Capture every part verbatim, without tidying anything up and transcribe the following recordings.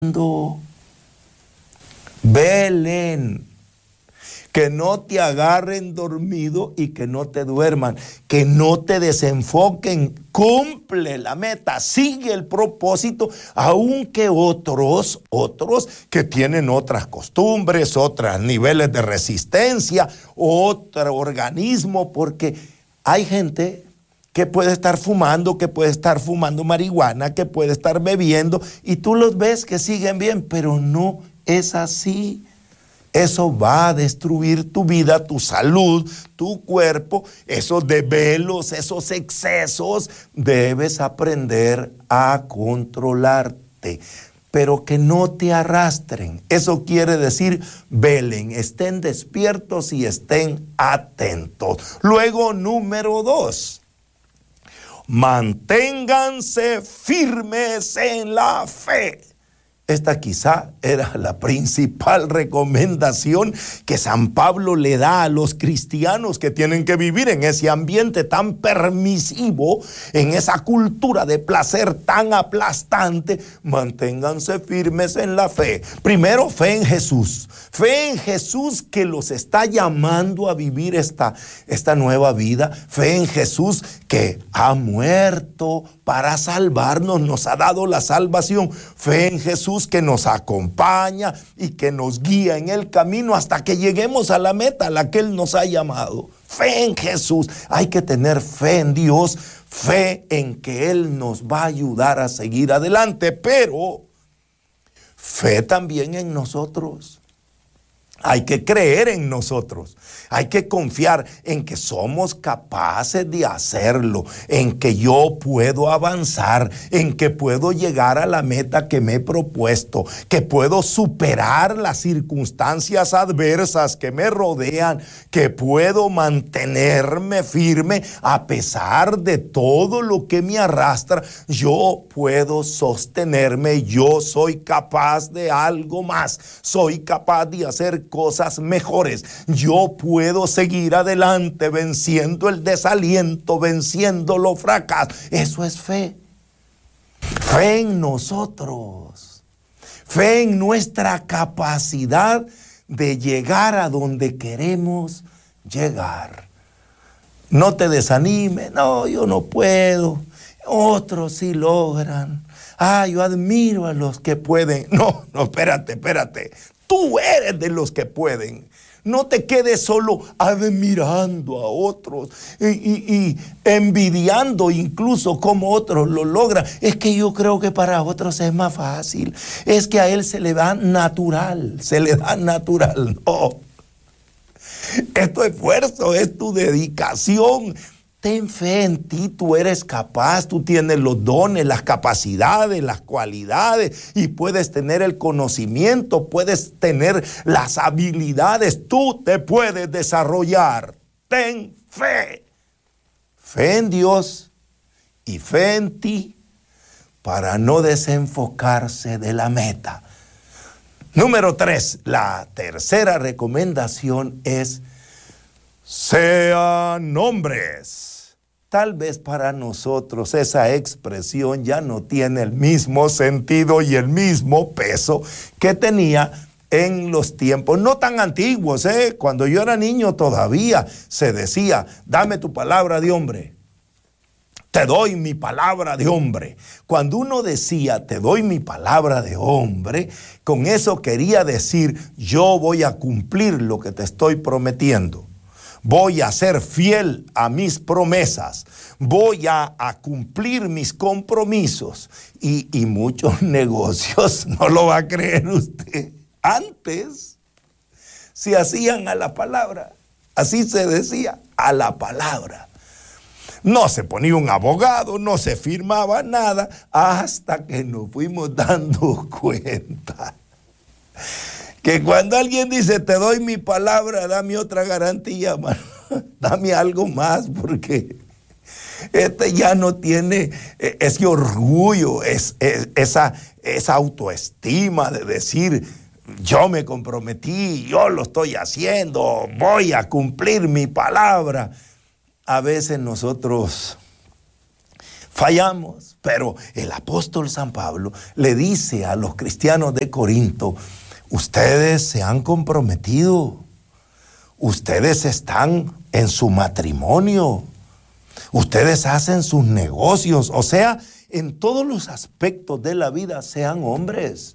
Velen, que no te agarren dormido y que no te duerman, que no te desenfoquen. Cumple la meta, sigue el propósito, aunque otros, otros que tienen otras costumbres, otros niveles de resistencia, otro organismo, porque hay gente que puede estar fumando, que puede estar fumando marihuana, que puede estar bebiendo, y tú los ves que siguen bien, pero no es así. Eso va a destruir tu vida, tu salud, tu cuerpo, esos desvelos, esos excesos. Debes aprender a controlarte, pero que no te arrastren. Eso quiere decir, velen, estén despiertos y estén atentos. Luego, número dos, manténganse firmes en la fe. Esta quizá era la principal recomendación que San Pablo le da a los cristianos que tienen que vivir en ese ambiente tan permisivo, en esa cultura de placer tan aplastante. Manténganse firmes en la fe. Primero, fe en Jesús. Fe en Jesús que los está llamando a vivir esta, esta nueva vida. Fe en Jesús que ha muerto para salvarnos, nos ha dado la salvación. Fe en Jesús que nos acompaña y que nos guía en el camino hasta que lleguemos a la meta a la que Él nos ha llamado. Fe en Jesús. Hay que tener fe en Dios, fe en que Él nos va a ayudar a seguir adelante, pero fe también en nosotros. Hay que creer en nosotros, hay que confiar en que somos capaces de hacerlo, en que yo puedo avanzar, en que puedo llegar a la meta que me he propuesto, que puedo superar las circunstancias adversas que me rodean, que puedo mantenerme firme a pesar de todo lo que me arrastra. Yo puedo sostenerme, yo soy capaz de algo más, soy capaz de hacer cosas mejores. Yo puedo seguir adelante venciendo el desaliento, venciendo los fracasos. Eso es fe. Fe en nosotros. Fe en nuestra capacidad de llegar a donde queremos llegar. No te desanimes. No, yo no puedo. Otros sí logran. Ah, yo admiro a los que pueden. No, no, espérate, espérate. Tú eres de los que pueden. No te quedes solo admirando a otros y, y, y envidiando incluso cómo otros lo logran. Es que yo creo que para otros es más fácil. Es que a él se le da natural, se le da natural. No. Es tu esfuerzo, es tu dedicación. Ten fe en ti, tú eres capaz, tú tienes los dones, las capacidades, las cualidades y puedes tener el conocimiento, puedes tener las habilidades, tú te puedes desarrollar. Ten fe, fe en Dios y fe en ti para no desenfocarse de la meta. Número tres, la tercera recomendación es: sean hombres. Tal vez para nosotros esa expresión ya no tiene el mismo sentido y el mismo peso que tenía en los tiempos no tan antiguos, ¿eh? Cuando yo era niño todavía se decía: dame tu palabra de hombre. Te doy mi palabra de hombre. Cuando uno decía te doy mi palabra de hombre, con eso quería decir: yo voy a cumplir lo que te estoy prometiendo. Voy a ser fiel a mis promesas. Voy a, a cumplir mis compromisos. Y, y muchos negocios, no lo va a creer usted, antes se hacían a la palabra. Así se decía, a la palabra. No se ponía un abogado, no se firmaba nada, hasta que nos fuimos dando cuenta que cuando alguien dice te doy mi palabra, dame otra garantía, mano. Dame algo más, porque este ya no tiene ese orgullo, es, es, esa, esa autoestima de decir yo me comprometí, yo lo estoy haciendo, voy a cumplir mi palabra. A veces nosotros Fallamos, pero el apóstol San Pablo le dice a los cristianos de Corinto: ustedes se han comprometido, ustedes están en su matrimonio, ustedes hacen sus negocios, o sea, en todos los aspectos de la vida sean hombres.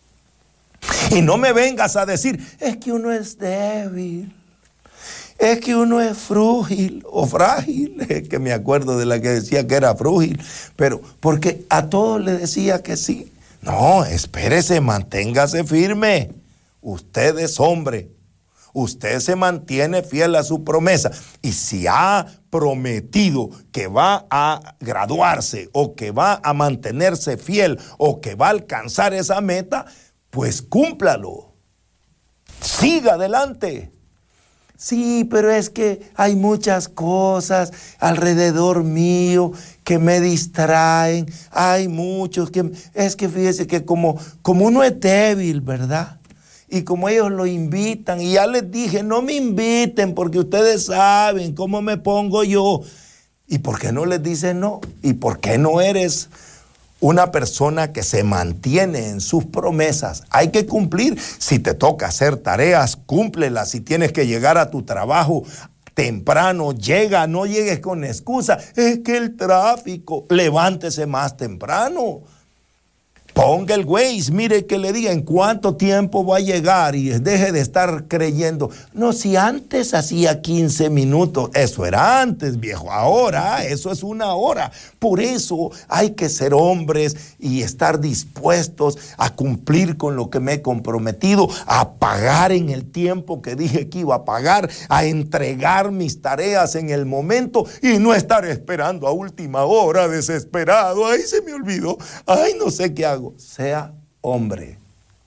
Y no me vengas a decir, es que uno es débil, es que uno es frágil o frágil, es que me acuerdo de la que decía que era frágil, pero porque a todos le decía que sí. No, espérese, manténgase firme. Usted es hombre. Usted se mantiene fiel a su promesa. Y si ha prometido que va a graduarse o que va a mantenerse fiel o que va a alcanzar esa meta, pues cúmplalo. Siga adelante. Sí, pero es que hay muchas cosas alrededor mío que me distraen. Hay muchos que... Es que fíjese que como, como uno es débil, ¿verdad? Y como ellos lo invitan, y ya les dije, no me inviten porque ustedes saben cómo me pongo yo. ¿Y por qué no les dicen no? ¿Y por qué no eres una persona que se mantiene en sus promesas? Hay que cumplir. Si te toca hacer tareas, cúmplelas. Si tienes que llegar a tu trabajo temprano, llega, no llegues con excusa. Es que el tráfico, levántese más temprano. Ponga el Waze, mire que le diga en cuánto tiempo va a llegar y deje de estar creyendo. No, si antes hacía quince minutos, eso era antes, viejo. Ahora eso es una hora. Por eso hay que ser hombres y estar dispuestos a cumplir con lo que me he comprometido, a pagar en el tiempo que dije que iba a pagar, a entregar mis tareas en el momento y no estar esperando a última hora desesperado. Ay, se me olvidó. Ay, no sé qué hago. Sea hombre.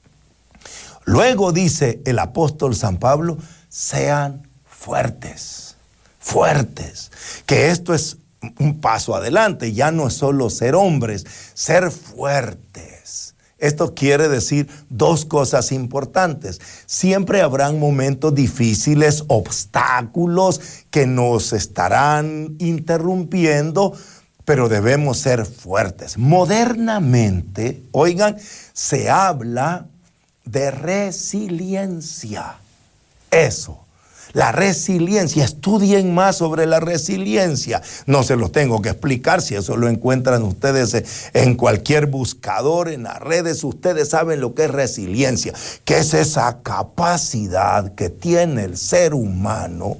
Luego dice el apóstol San Pablo, sean fuertes, fuertes, que esto es un paso adelante, ya no es solo ser hombres, ser fuertes. Esto quiere decir dos cosas importantes. Siempre habrán momentos difíciles, obstáculos que nos estarán interrumpiendo, pero debemos ser fuertes. Modernamente, oigan, se habla de resiliencia. Eso, la resiliencia. Estudien más sobre la resiliencia. No se los tengo que explicar, si eso lo encuentran ustedes en cualquier buscador, en las redes. Ustedes saben lo que es resiliencia, que es esa capacidad que tiene el ser humano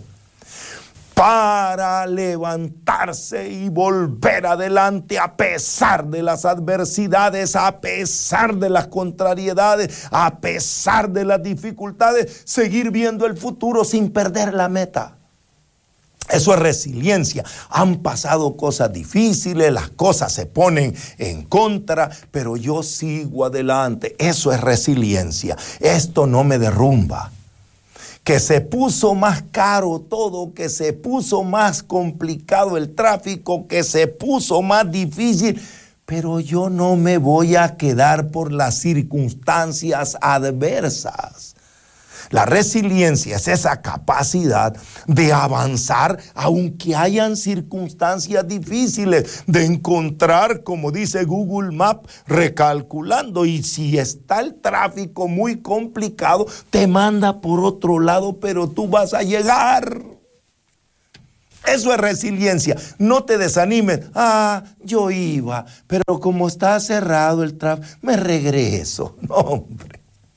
para levantarse y volver adelante a pesar de las adversidades, a pesar de las contrariedades, a pesar de las dificultades, seguir viendo el futuro sin perder la meta. Eso es resiliencia. Han pasado cosas difíciles, las cosas se ponen en contra, pero yo sigo adelante. Eso es resiliencia. Esto no me derrumba. Que se puso más caro todo, que se puso más complicado el tráfico, que se puso más difícil, pero yo no me voy a quedar por las circunstancias adversas. La resiliencia es esa capacidad de avanzar aunque hayan circunstancias difíciles, de encontrar, como dice Google Maps, recalculando. Y si está el tráfico muy complicado, te manda por otro lado, pero tú vas a llegar. Eso es resiliencia. No te desanimes. Ah, yo iba, pero como está cerrado el tráfico, me regreso. No, hombre.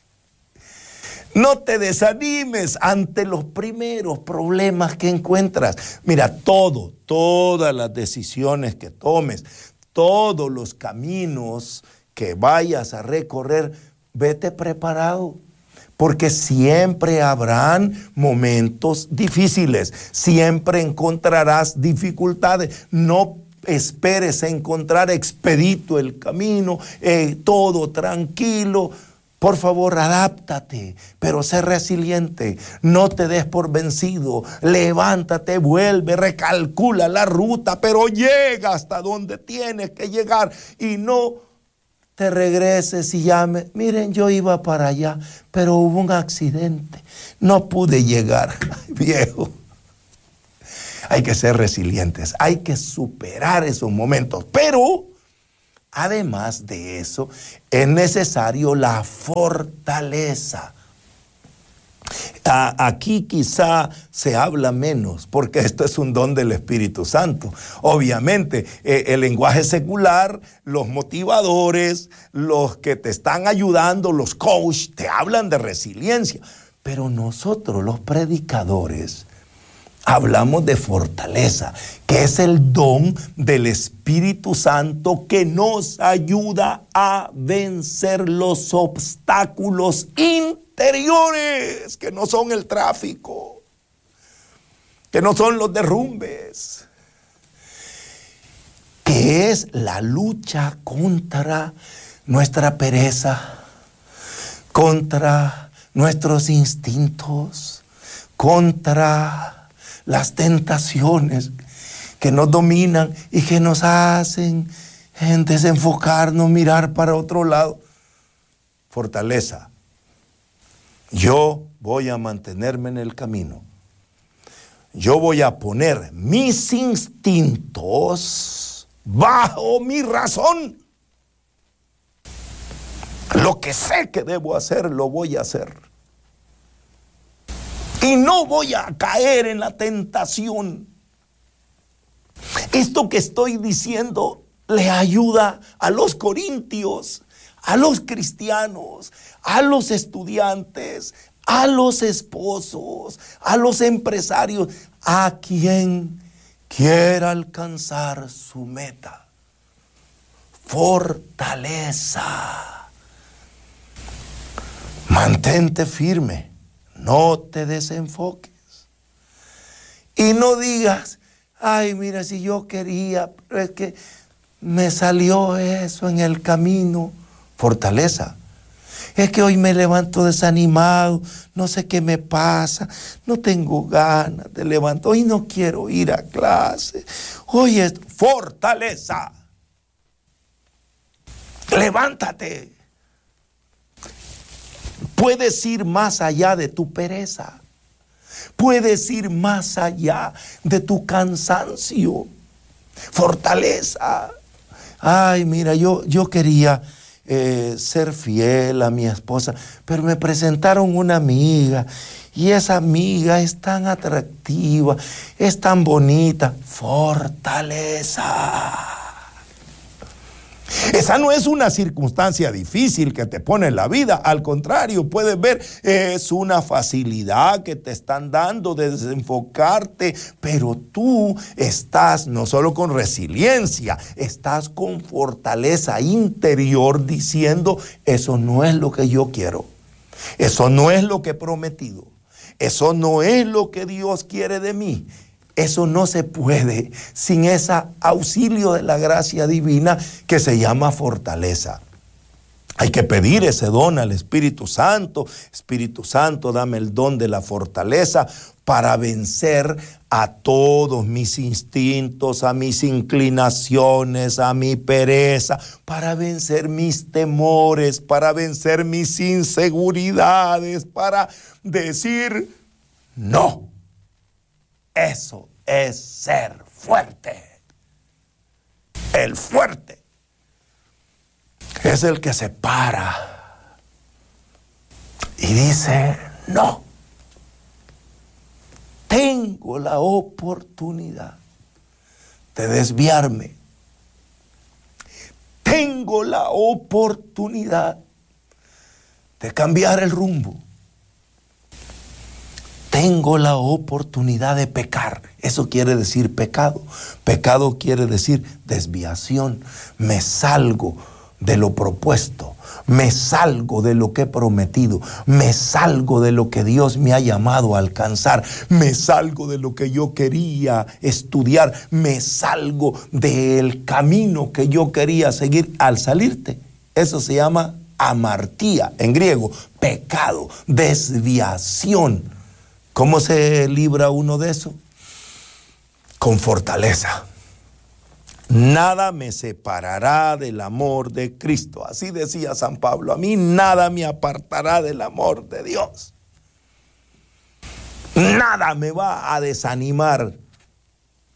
No te desanimes ante los primeros problemas que encuentras. Mira, todo, todas las decisiones que tomes, todos los caminos que vayas a recorrer, vete preparado. Porque siempre habrán momentos difíciles, siempre encontrarás dificultades. No esperes encontrar expedito el camino, eh, todo tranquilo. Por favor, adáptate, pero sé resiliente. No te des por vencido. Levántate, vuelve, recalcula la ruta, pero llega hasta donde tienes que llegar y no te regreses y llames. Miren, yo iba para allá, pero hubo un accidente. No pude llegar. Viejo, Hay que ser resilientes, hay que superar esos momentos, pero además de eso es necesario la fortaleza. Aquí quizá se habla menos porque esto es un don del Espíritu Santo. Obviamente, eh, el lenguaje secular, los motivadores, los que te están ayudando, los coach, te hablan de resiliencia. Pero nosotros, los predicadores, hablamos de fortaleza, que es el don del Espíritu Santo que nos ayuda a vencer los obstáculos interiores, que no son el tráfico, que no son los derrumbes, que es la lucha contra nuestra pereza, contra nuestros instintos, contra las tentaciones que nos dominan y que nos hacen desenfocarnos, mirar para otro lado. Fortaleza. Yo voy a mantenerme en el camino. Yo voy a poner mis instintos bajo mi razón. Lo que sé que debo hacer, lo voy a hacer. Y no voy a caer en la tentación. Esto que estoy diciendo le ayuda a los corintios, a los cristianos, a los estudiantes, a los esposos, a los empresarios, a quien quiera alcanzar su meta. Fortaleza. Mantente firme. No te desenfoques. Y no digas, ay, mira, si yo quería, pero es que me salió eso en el camino. Fortaleza. Es que hoy me levanto desanimado, no sé qué me pasa, no tengo ganas de levantar, hoy no quiero ir a clase. Hoy es fortaleza. Levántate. Puedes ir más allá de tu pereza. Puedes ir más allá de tu cansancio. Fortaleza. Ay, mira, yo, yo quería eh, ser fiel a mi esposa, pero me presentaron una amiga y esa amiga es tan atractiva, es tan bonita. Fortaleza. Esa no es una circunstancia difícil que te pone en la vida. Al contrario, puedes ver, es una facilidad que te están dando de desenfocarte. Pero tú estás no solo con resiliencia, estás con fortaleza interior diciendo, eso no es lo que yo quiero. Eso no es lo que he prometido. Eso no es lo que Dios quiere de mí. Eso no se puede sin ese auxilio de la gracia divina que se llama fortaleza. Hay que pedir ese don al Espíritu Santo. Espíritu Santo, dame el don de la fortaleza para vencer a todos mis instintos, a mis inclinaciones, a mi pereza, para vencer mis temores, para vencer mis inseguridades, para decir no. Eso es ser fuerte. El fuerte es el que se para y dice, no, tengo la oportunidad de desviarme. Tengo la oportunidad de cambiar el rumbo. Tengo la oportunidad de pecar. Eso quiere decir pecado. Pecado quiere decir desviación. Me salgo de lo propuesto. Me salgo de lo que he prometido. Me salgo de lo que Dios me ha llamado a alcanzar. Me salgo de lo que yo quería estudiar. Me salgo del camino que yo quería seguir. Al salirte, eso se llama amartía en griego. Pecado, desviación. ¿Cómo se libra uno de eso? Con fortaleza. Nada me separará del amor de Cristo. Así decía San Pablo. A mí nada me apartará del amor de Dios. Nada me va a desanimar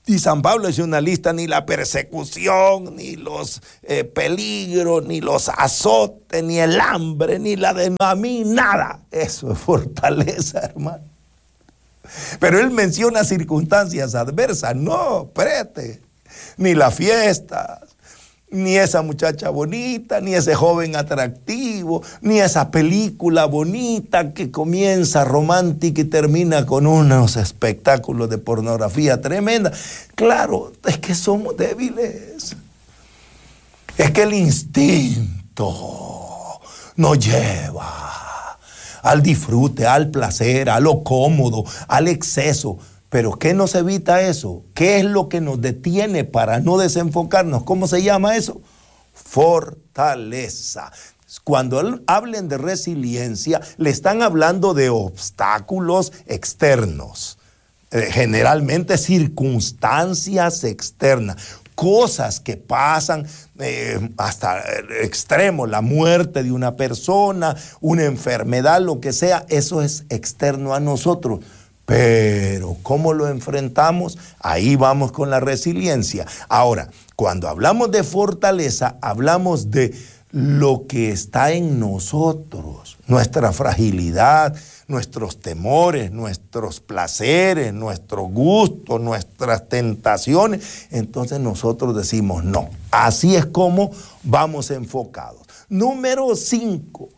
Y San Pablo hace una lista: ni la persecución, ni los eh, peligros, ni los azotes, ni el hambre, ni la de a mí, nada. Eso es fortaleza, hermano. Pero él menciona circunstancias adversas. No, espérate. Ni las fiestas, ni esa muchacha bonita, ni ese joven atractivo, ni esa película bonita que comienza romántica y termina con unos espectáculos de pornografía tremenda. Claro, es que somos débiles. Es que el instinto nos lleva al disfrute, al placer, a lo cómodo, al exceso. Pero ¿qué nos evita eso? ¿Qué es lo que nos detiene para no desenfocarnos? ¿Cómo se llama eso? Fortaleza. Cuando hablen de resiliencia, le están hablando de obstáculos externos, eh, generalmente circunstancias externas, cosas que pasan eh, hasta el extremo, la muerte de una persona, una enfermedad, lo que sea, eso es externo a nosotros. Pero ¿cómo lo enfrentamos? Ahí vamos con la resiliencia. Ahora, cuando hablamos de fortaleza, hablamos de lo que está en nosotros, nuestra fragilidad, nuestros temores, nuestros placeres, nuestros gustos, nuestras tentaciones. Entonces nosotros decimos no. Así es como vamos enfocados. Número cinco.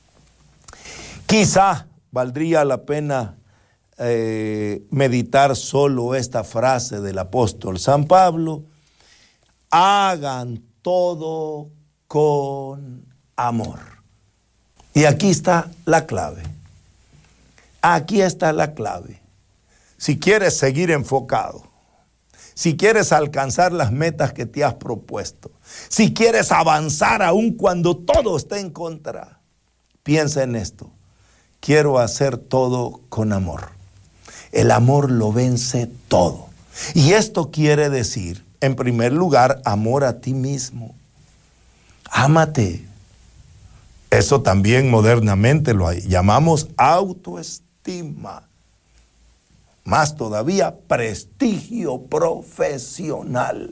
Quizá valdría la pena Eh, meditar solo esta frase del apóstol San Pablo: hagan todo con amor. Y aquí está la clave. Aquí está la clave. Si quieres seguir enfocado, si quieres alcanzar las metas que te has propuesto, si quieres avanzar aún cuando todo esté en contra, piensa en esto: quiero hacer todo con amor. El amor lo vence todo. Y esto quiere decir, en primer lugar, amor a ti mismo. Ámate. Eso también modernamente lo llamamos autoestima. Más todavía, prestigio profesional.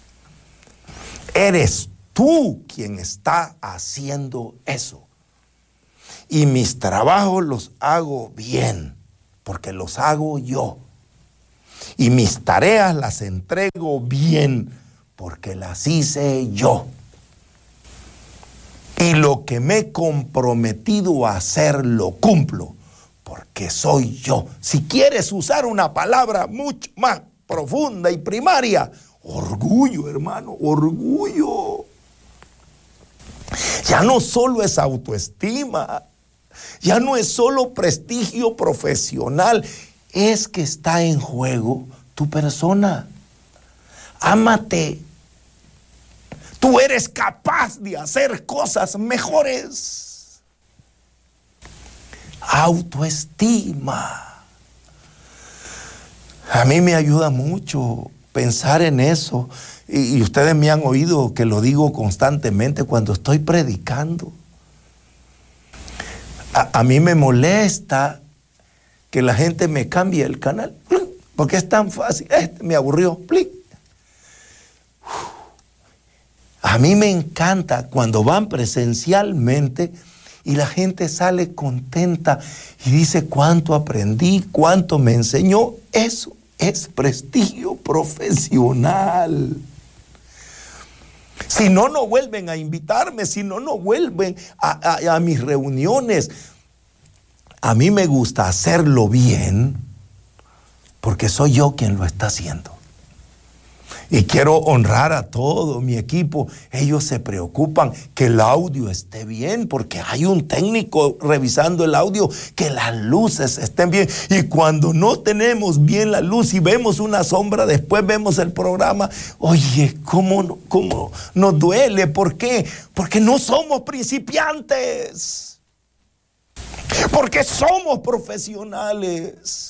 Eres tú quien está haciendo eso. Y mis trabajos los hago bien, porque los hago yo. Y mis tareas las entrego bien, porque las hice yo. Y lo que me he comprometido a hacer, lo cumplo, porque soy yo. Si quieres usar una palabra mucho más profunda y primaria, orgullo, hermano, orgullo. Ya no solo es autoestima, ya no es solo prestigio profesional, es que está en juego tu persona. Ámate. Tú eres capaz de hacer cosas mejores. Autoestima. A mí me ayuda mucho pensar en eso. Y, y ustedes me han oído que lo digo constantemente cuando estoy predicando. A, a mí me molesta que la gente me cambie el canal, porque es tan fácil. Este me aburrió. A mí me encanta cuando van presencialmente y la gente sale contenta y dice cuánto aprendí, cuánto me enseñó. Eso es prestigio profesional. Si no, no vuelven a invitarme, si no, no vuelven a, a, a mis reuniones. A mí me gusta hacerlo bien porque soy yo quien lo está haciendo. Y quiero honrar a todo mi equipo. Ellos se preocupan que el audio esté bien, porque hay un técnico revisando el audio, que las luces estén bien. Y cuando no tenemos bien la luz y vemos una sombra, después vemos el programa, oye, ¿cómo, cómo nos duele? ¿Por qué? Porque no somos principiantes. Porque somos profesionales.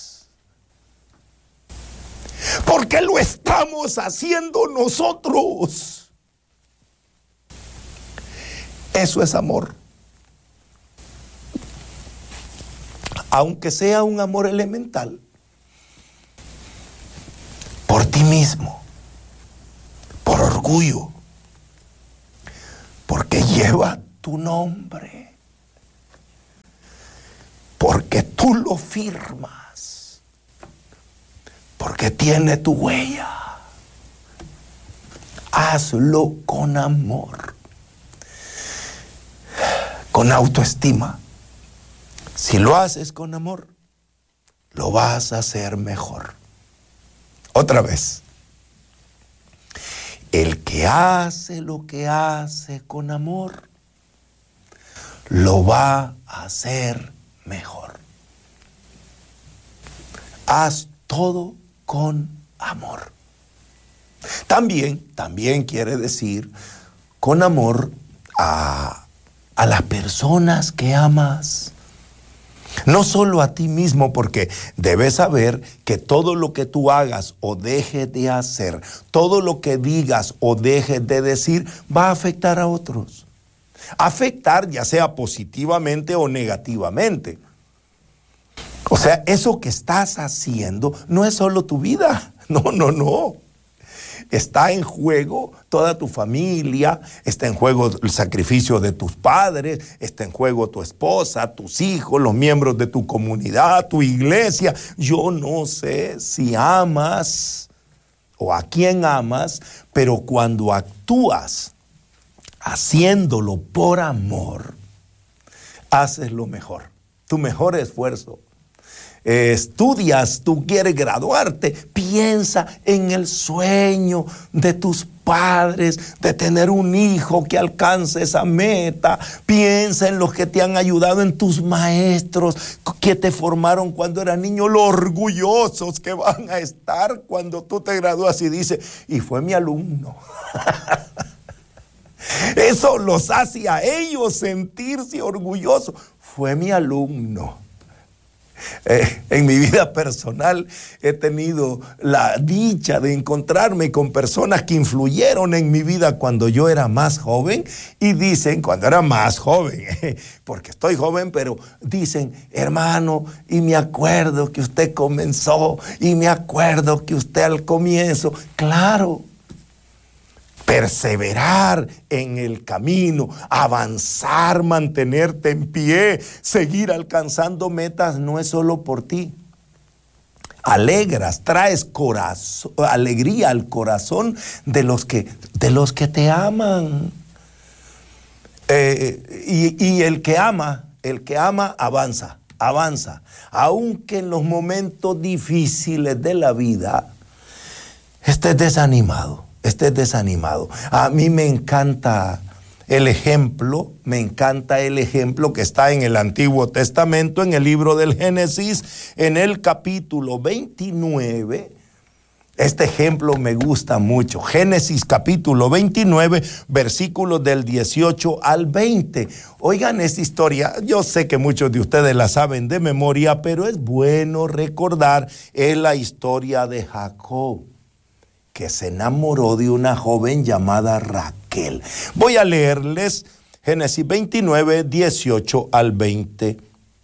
Porque lo estamos haciendo nosotros. Eso es amor. Aunque sea un amor elemental. Por ti mismo. mismo, por orgullo, porque lleva tu nombre, porque tú lo firmas, porque tiene tu huella. Hazlo con amor, con autoestima. Si lo haces con amor, lo vas a hacer mejor. Otra vez. El que hace lo que hace con amor, lo va a hacer mejor. Haz todo con amor. También, también quiere decir con amor a, a las personas que amas. No solo a ti mismo, porque debes saber que todo lo que tú hagas o dejes de hacer, todo lo que digas o dejes de decir, va a afectar a otros. Afectar ya sea positivamente o negativamente. O sea, eso que estás haciendo no es solo tu vida. No, no, no. Está en juego toda tu familia, está en juego el sacrificio de tus padres, está en juego tu esposa, tus hijos, los miembros de tu comunidad, tu iglesia. Yo no sé si amas o a quién amas, pero cuando actúas haciéndolo por amor, haces lo mejor, tu mejor esfuerzo. Eh, estudias, tú quieres graduarte, piensa en el sueño de tus padres, de tener un hijo que alcance esa meta. Piensa en los que te han ayudado, en tus maestros que te formaron cuando eras niño, lo orgullosos que van a estar cuando tú te gradúas y dices, y fue mi alumno. Eso los hace a ellos sentirse orgullosos. Fue mi alumno. Eh, en mi vida personal he tenido la dicha de encontrarme con personas que influyeron en mi vida cuando yo era más joven y dicen, cuando era más joven, eh, porque estoy joven, pero dicen, hermano, y me acuerdo que usted comenzó, y me acuerdo que usted al comienzo, claro. Perseverar en el camino, avanzar, mantenerte en pie, seguir alcanzando metas no es solo por ti. Alegras, traes corazón, alegría al corazón de los que, de los que te aman. Eh, y, y el que ama, el que ama avanza, avanza. Aunque en los momentos difíciles de la vida estés desanimado. Estés desanimado. A mí me encanta el ejemplo, me encanta el ejemplo que está en el Antiguo Testamento, en el libro del Génesis, en el capítulo veintinueve. Este ejemplo me gusta mucho. Génesis capítulo veintinueve, versículos del dieciocho al veinte. Oigan esta historia, yo sé que muchos de ustedes la saben de memoria, pero es bueno recordar, es la historia de Jacob, que se enamoró de una joven llamada Raquel. Voy a leerles Génesis veintinueve, dieciocho al veinte.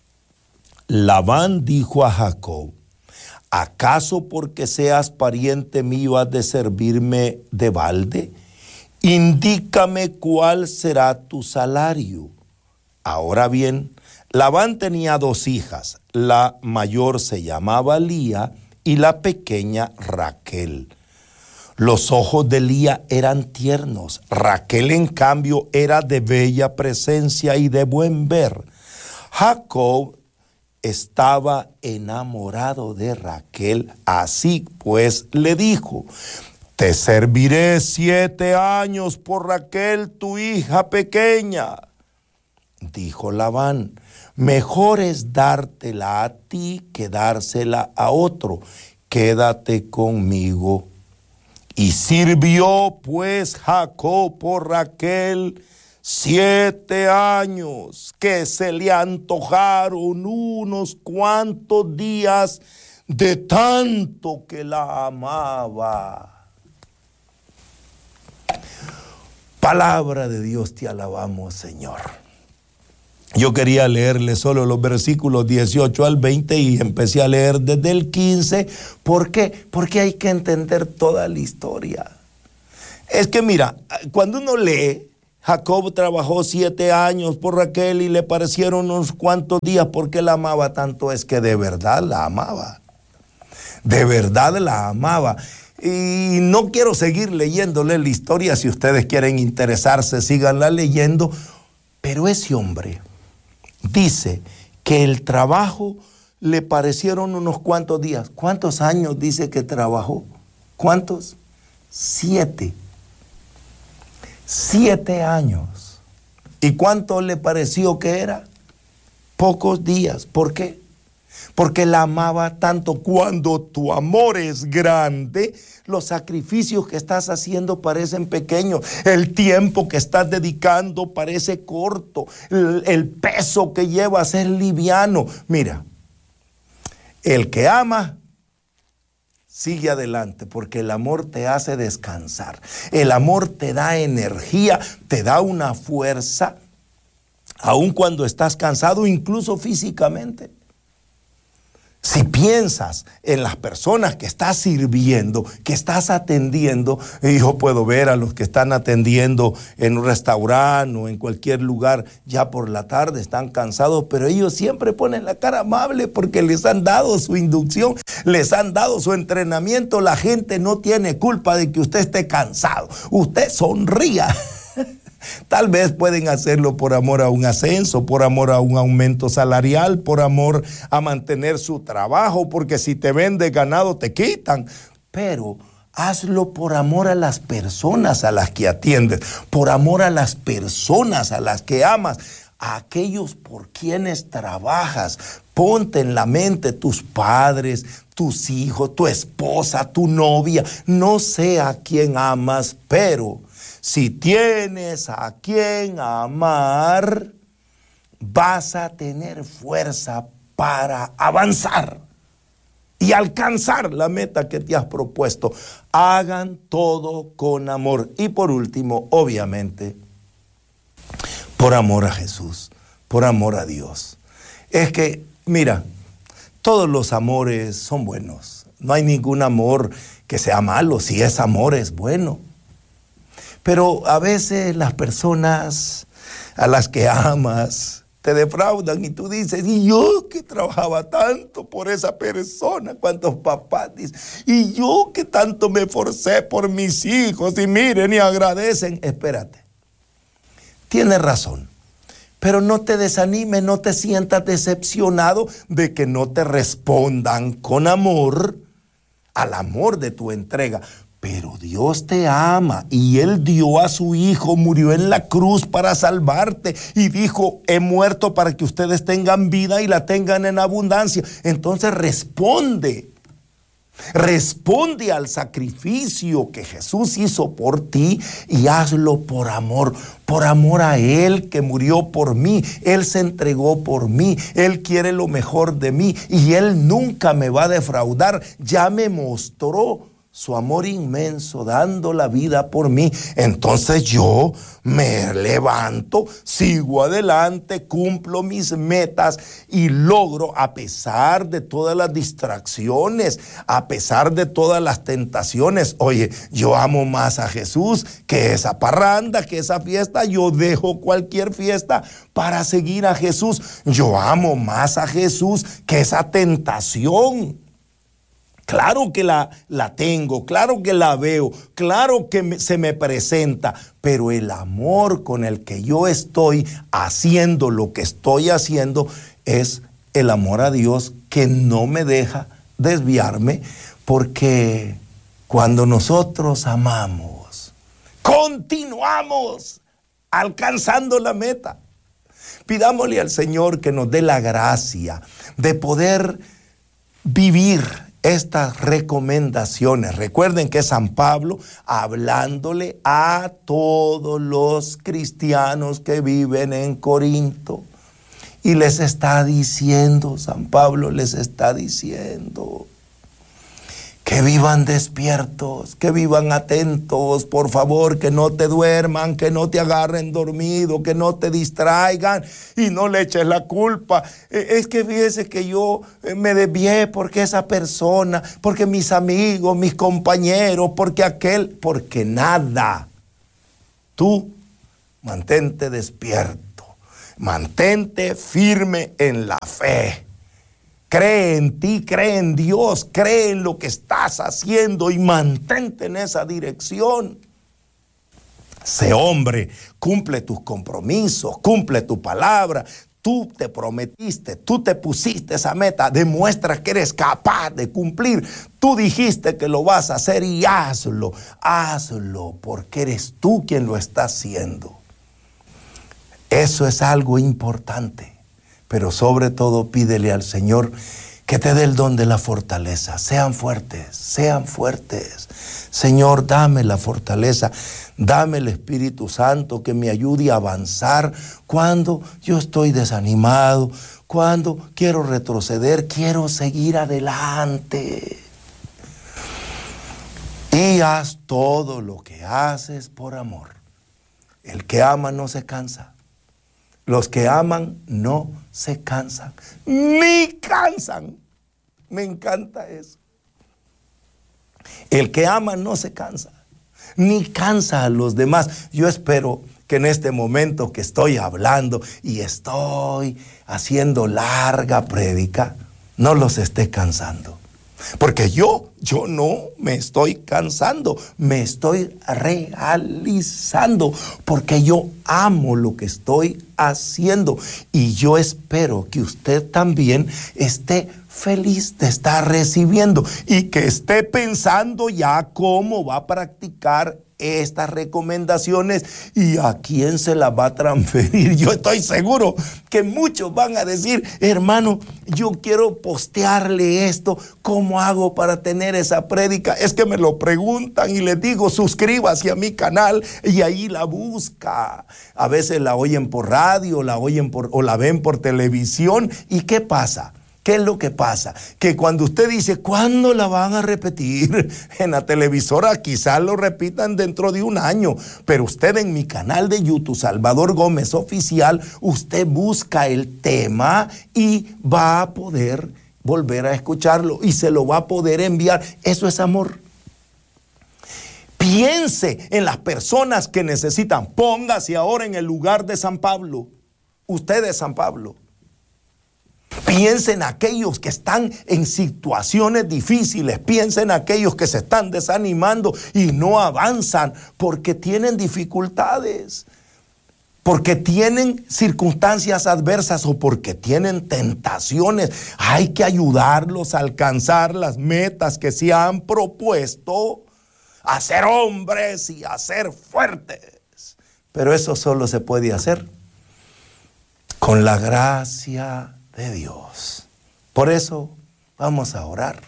Labán dijo a Jacob, ¿acaso porque seas pariente mío has de servirme de balde? Indícame cuál será tu salario. Ahora bien, Labán tenía dos hijas, la mayor se llamaba Lía y la pequeña Raquel. Los ojos de Lía eran tiernos, Raquel en cambio era de bella presencia y de buen ver. Jacob estaba enamorado de Raquel, así pues le dijo, te serviré siete años por Raquel, tu hija pequeña. Dijo Labán, mejor es dártela a ti que dársela a otro, quédate conmigo. Y sirvió pues Jacob por Raquel siete años, que se le antojaron unos cuantos días de tanto que la amaba. Palabra de Dios, te alabamos, Señor. Yo quería leerle solo los versículos dieciocho al veinte y empecé a leer desde el quince. ¿Por qué? Porque hay que entender toda la historia. Es que mira, cuando uno lee, Jacob trabajó siete años por Raquel y le parecieron unos cuantos días porque la amaba tanto. Es que de verdad la amaba. De verdad la amaba. Y no quiero seguir leyéndole la historia. Si ustedes quieren interesarse, síganla leyendo. Pero ese hombre dice que el trabajo le parecieron unos cuantos días. ¿Cuántos años dice que trabajó? ¿Cuántos? Siete. Siete años. ¿Y cuánto le pareció que era? Pocos días. ¿Por qué? Porque la amaba tanto. Cuando tu amor es grande, los sacrificios que estás haciendo parecen pequeños. El tiempo que estás dedicando parece corto. El, el peso que llevas es liviano. Mira, el que ama sigue adelante, porque el amor te hace descansar. El amor te da energía, te da una fuerza, aun cuando estás cansado, incluso físicamente. Si piensas en las personas que estás sirviendo, que estás atendiendo, y yo puedo ver a los que están atendiendo en un restaurante o en cualquier lugar, ya por la tarde están cansados, pero ellos siempre ponen la cara amable porque les han dado su inducción, les han dado su entrenamiento. La gente no tiene culpa de que usted esté cansado. Usted sonría. Tal vez pueden hacerlo por amor a un ascenso, por amor a un aumento salarial, por amor a mantener su trabajo, porque si te vende ganado te quitan. Pero hazlo por amor a las personas a las que atiendes, por amor a las personas a las que amas, a aquellos por quienes trabajas. Ponte en la mente tus padres, tus hijos, tu esposa, tu novia, no sé a quién amas, pero si tienes a quien amar, vas a tener fuerza para avanzar y alcanzar la meta que te has propuesto. Hagan todo con amor. Y por último, obviamente, por amor a Jesús, por amor a Dios. Es que, mira, todos los amores son buenos. No hay ningún amor que sea malo. Si es amor, es bueno. Pero a veces las personas a las que amas te defraudan y tú dices, y yo que trabajaba tanto por esa persona, cuántos papás dicen, y yo que tanto me esforcé por mis hijos y miren y agradecen. Espérate, tienes razón, pero no te desanimes, no te sientas decepcionado de que no te respondan con amor al amor de tu entrega. Pero Dios te ama y Él dio a su Hijo, murió en la cruz para salvarte y dijo, he muerto para que ustedes tengan vida y la tengan en abundancia. Entonces responde, responde al sacrificio que Jesús hizo por ti y hazlo por amor, por amor a Él que murió por mí. Él se entregó por mí, Él quiere lo mejor de mí y Él nunca me va a defraudar. Ya me mostró su amor inmenso, dando la vida por mí. Entonces yo me levanto, sigo adelante, cumplo mis metas y logro, a pesar de todas las distracciones, a pesar de todas las tentaciones. Oye, yo amo más a Jesús que esa parranda, que esa fiesta. Yo dejo cualquier fiesta para seguir a Jesús. Yo amo más a Jesús que esa tentación. Claro que la, la tengo, claro que la veo, claro que me, se me presenta, pero el amor con el que yo estoy haciendo lo que estoy haciendo es el amor a Dios que no me deja desviarme, porque cuando nosotros amamos, continuamos alcanzando la meta. Pidámosle al Señor que nos dé la gracia de poder vivir estas recomendaciones. Recuerden que San Pablo, hablándole a todos los cristianos que viven en Corinto, y les está diciendo, San Pablo les está diciendo Que vivan despiertos, que vivan atentos, por favor, que no te duerman, que no te agarren dormido, que no te distraigan y no le eches la culpa. Es que fíjese que yo me desvié porque esa persona, porque mis amigos, mis compañeros, porque aquel, porque nada. Tú mantente despierto, mantente firme en la fe. Cree en ti, cree en Dios, cree en lo que estás haciendo y mantente en esa dirección. Sé hombre, cumple tus compromisos, cumple tu palabra. Tú te prometiste, tú te pusiste esa meta, demuestra que eres capaz de cumplir. Tú dijiste que lo vas a hacer y hazlo, hazlo, porque eres tú quien lo está haciendo. Eso es algo importante. Pero sobre todo pídele al Señor que te dé el don de la fortaleza. Sean fuertes, sean fuertes. Señor, dame la fortaleza, dame el Espíritu Santo que me ayude a avanzar cuando yo estoy desanimado, cuando quiero retroceder, quiero seguir adelante. Y haz todo lo que haces por amor. El que ama no se cansa. Los que aman no se cansan, ni cansan. Me encanta eso. El que ama no se cansa, ni cansa a los demás. Yo espero que en este momento que estoy hablando y estoy haciendo larga prédica, no los esté cansando. Porque yo, yo no me estoy cansando, me estoy realizando, porque yo amo lo que estoy haciendo. Y yo espero que usted también esté feliz de estar recibiendo y que esté pensando ya cómo va a practicar estas recomendaciones y a quién se las va a transferir. Yo estoy seguro que muchos van a decir: hermano, yo quiero postearle esto, ¿cómo hago para tener esa prédica? Es que me lo preguntan y les digo: suscríbase a mi canal y ahí la busca. A veces la oyen por radio, la oyen por, o la ven por televisión. ¿Y qué pasa? ¿Qué es lo que pasa? Que cuando usted dice, ¿cuándo la van a repetir? En la televisora quizás lo repitan dentro de un año, pero usted en mi canal de YouTube, Salvador Gómez Oficial, usted busca el tema y va a poder volver a escucharlo y se lo va a poder enviar. Eso es amor. Piense en las personas que necesitan. Póngase ahora en el lugar de San Pablo. Usted es San Pablo. Piensen en aquellos que están en situaciones difíciles, piensen en aquellos que se están desanimando y no avanzan porque tienen dificultades, porque tienen circunstancias adversas o porque tienen tentaciones. Hay que ayudarlos a alcanzar las metas que se han propuesto, a ser hombres y a ser fuertes. Pero eso solo se puede hacer con la gracia de Dios. Por eso vamos a orar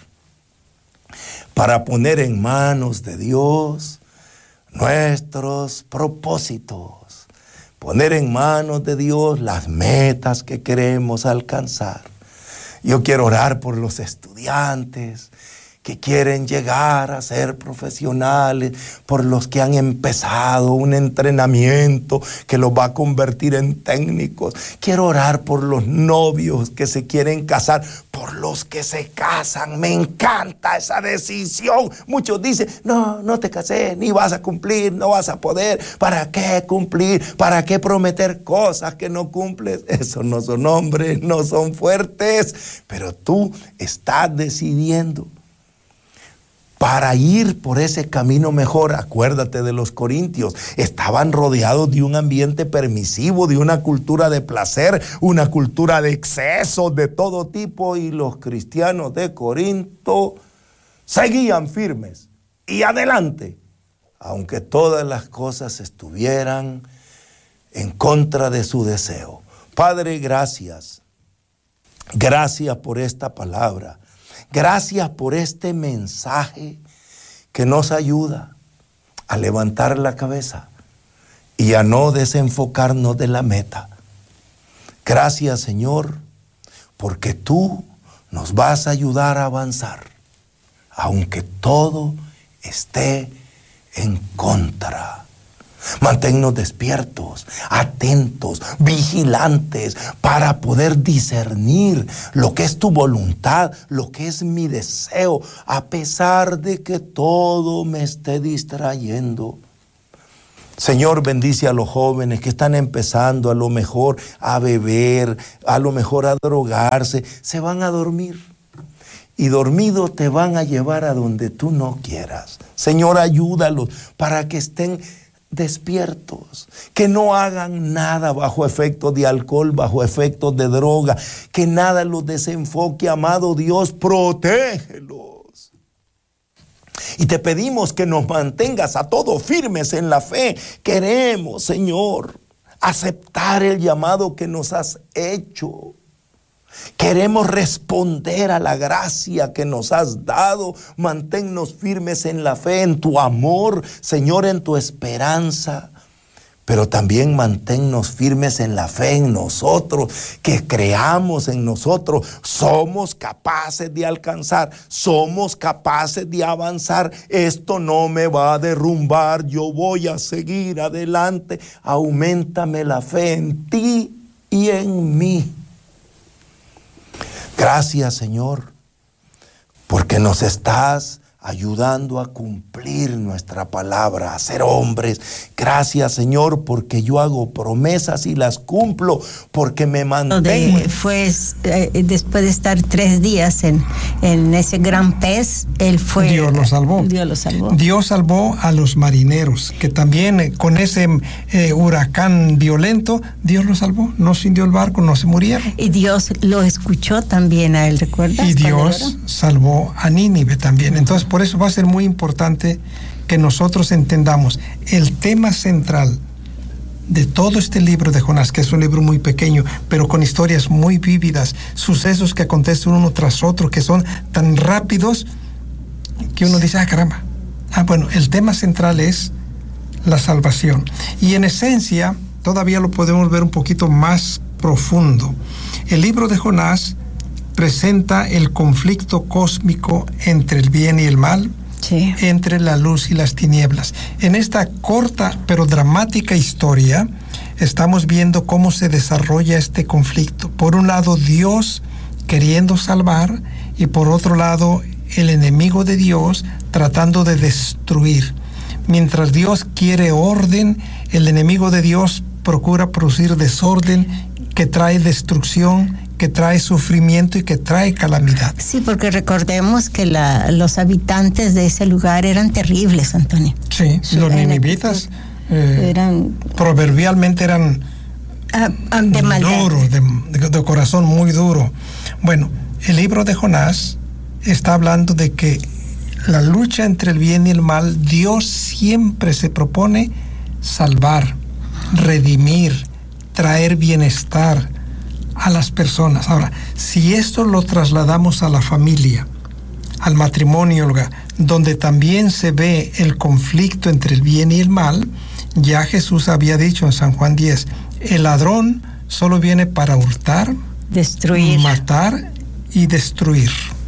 para poner en manos de Dios nuestros propósitos, poner en manos de Dios las metas que queremos alcanzar. Yo quiero orar por los estudiantes que quieren llegar a ser profesionales, por los que han empezado un entrenamiento que los va a convertir en técnicos. Quiero orar por los novios que se quieren casar, por los que se casan. Me encanta esa decisión. Muchos dicen, no, no te casé, ni vas a cumplir, no vas a poder. ¿Para qué cumplir? ¿Para qué prometer cosas que no cumples? Esos no son hombres, no son fuertes. Pero tú estás decidiendo para ir por ese camino mejor. Acuérdate de los corintios, estaban rodeados de un ambiente permisivo, de una cultura de placer, una cultura de excesos de todo tipo, y los cristianos de Corinto seguían firmes y adelante, aunque todas las cosas estuvieran en contra de su deseo. Padre, gracias, gracias por esta palabra. Gracias por este mensaje que nos ayuda a levantar la cabeza y a no desenfocarnos de la meta. Gracias, Señor, porque tú nos vas a ayudar a avanzar. aunque todo esté en contra. Manténnos despiertos, atentos, vigilantes, para poder discernir lo que es tu voluntad, lo que es mi deseo, a pesar de que todo me esté distrayendo. Señor, bendice a los jóvenes que están empezando a lo mejor a beber, a lo mejor a drogarse, se van a dormir. Y dormidos te van a llevar a donde tú no quieras. Señor, ayúdalos para que estén despiertos, que no hagan nada bajo efecto de alcohol, bajo efecto de droga, que nada los desenfoque. Amado Dios, protégelos. Y te pedimos que nos mantengas a todos firmes en la fe. Queremos, Señor, aceptar el llamado que nos has hecho. Queremos responder a la gracia que nos has dado. Manténnos firmes en la fe, en tu amor, Señor, en tu esperanza. Pero también manténnos firmes en la fe en nosotros, que creamos en nosotros. Somos capaces de alcanzar, somos capaces de avanzar. Esto no me va a derrumbar, yo voy a seguir adelante. Auméntame la fe en ti y en mí. Gracias, Señor, porque nos estás ayudando a cumplir nuestra palabra, a ser hombres. Gracias, Señor, porque yo hago promesas y las cumplo, porque me mantengo. De, fue eh, después de estar tres días en, en ese gran pez, él fue. Dios lo salvó. Dios lo salvó. Dios salvó a los marineros, que también eh, con ese eh, huracán violento, Dios lo salvó. No se hundió el barco, no se murieron. Y Dios lo escuchó también a él, ¿recuerdas? Y Dios salvó a Nínive también. Entonces, por eso va a ser muy importante que nosotros entendamos el tema central de todo este libro de Jonás, que es un libro muy pequeño, pero con historias muy vívidas, sucesos que acontecen uno tras otro, que son tan rápidos que uno dice, ah, caramba. Ah, bueno, el tema central es la salvación. Y en esencia, todavía lo podemos ver un poquito más profundo. El libro de Jonás presenta el conflicto cósmico entre el bien y el mal, sí, entre la luz y las tinieblas. En esta corta pero dramática historia estamos viendo cómo se desarrolla este conflicto. Por un lado, Dios queriendo salvar, y por otro lado, el enemigo de Dios tratando de destruir. Mientras Dios quiere orden, el enemigo de Dios procura producir desorden que trae destrucción, que trae sufrimiento y que trae calamidad. Sí, porque recordemos que la, los habitantes de ese lugar eran terribles, Antonio. Sí, sí, los ninivitas eh, eran proverbialmente eran uh, uh, de duros, de, de, de corazón muy duro. Bueno, el libro de Jonás está hablando de que la lucha entre el bien y el mal, Dios siempre se propone salvar, redimir, traer bienestar a las personas. Ahora, si esto lo trasladamos a la familia, al matrimonio, Olga, donde también se ve el conflicto entre el bien y el mal, ya Jesús había dicho en San Juan diez, el ladrón solo viene para hurtar, destruir, matar y destruir.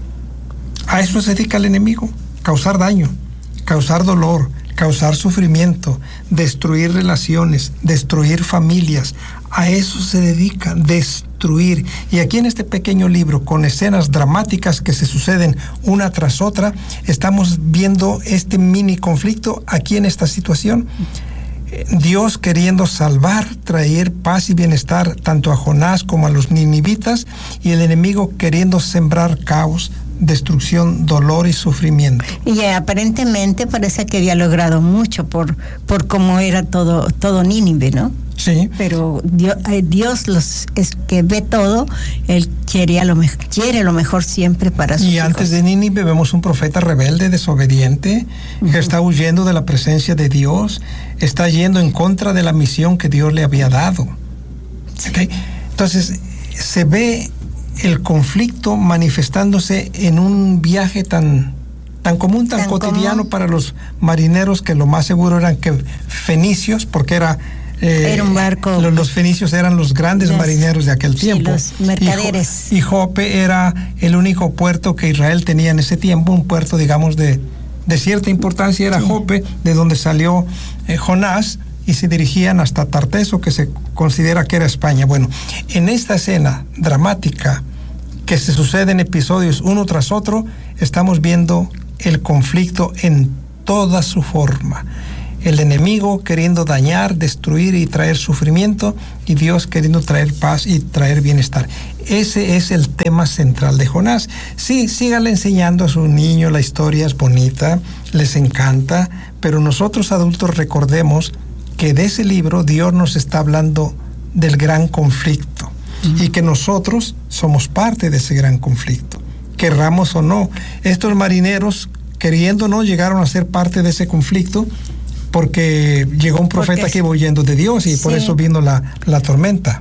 A eso se dedica el enemigo, causar daño, causar dolor, causar sufrimiento, destruir relaciones, destruir familias. A eso se dedica, destruir. Y aquí en este pequeño libro, con escenas dramáticas que se suceden una tras otra, estamos viendo este mini conflicto aquí en esta situación. Dios queriendo salvar, traer paz y bienestar tanto a Jonás como a los ninivitas, y el enemigo queriendo sembrar caos, destrucción, dolor y sufrimiento. Y aparentemente parece que había logrado mucho por, por cómo era todo, todo Nínive, ¿no? Sí. Pero Dios, Dios los, es que ve todo, Él quiere, a lo, me, quiere lo mejor siempre para sus Y hijos. antes de Nínive vemos un profeta rebelde, desobediente, uh-huh, que está huyendo de la presencia de Dios, está yendo en contra de la misión que Dios le había dado. Sí. ¿Okay? Entonces, se ve el conflicto manifestándose en un viaje tan, tan común, tan, tan cotidiano común para los marineros, que lo más seguro eran que fenicios, porque era Eh, Era un barco. Los, los fenicios eran los grandes Los, marineros de aquel tiempo. Sí, los mercaderes. Y, Jo, y Jope era el único puerto que Israel tenía en ese tiempo, un puerto, digamos, de, de cierta importancia, era sí. Jope, de donde salió eh, Jonás, y se dirigían hasta Tarteso, que se considera que era España. Bueno, en esta escena dramática, que se sucede en episodios uno tras otro, estamos viendo el conflicto en toda su forma. El enemigo queriendo dañar, destruir y traer sufrimiento, y Dios queriendo traer paz y traer bienestar. Ese es el tema central de Jonás. Sí, sígale enseñando a su niño, la historia es bonita, les encanta, pero nosotros adultos recordemos que de ese libro Dios nos está hablando del gran conflicto, uh-huh. y que nosotros somos parte de ese gran conflicto, querramos o no. Estos marineros, queriendo o no, llegaron a ser parte de ese conflicto, porque llegó un profeta porque, que iba huyendo de Dios, y sí. por eso vino la, la tormenta.